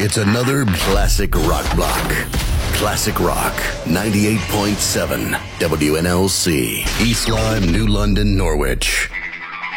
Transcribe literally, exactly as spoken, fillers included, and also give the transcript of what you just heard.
It's another classic rock block. Classic Rock, ninety-eight point seven W N L C. East Lyme, New London, Norwich.